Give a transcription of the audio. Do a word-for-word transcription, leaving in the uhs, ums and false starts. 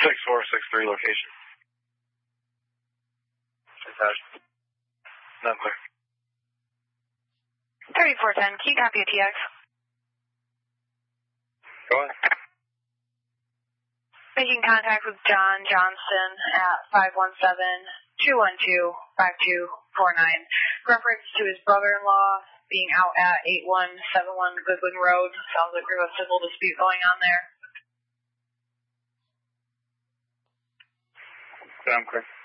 six four six three location. Not clear. thirty-four ten, can you copy a T X? Go on. Making contact with John Johnston at five one seven, two one two, five two four nine. Reference to his brother-in-law being out at eight one seven one Goodwin Road. Sounds like there's a civil dispute going on there. Sound clear.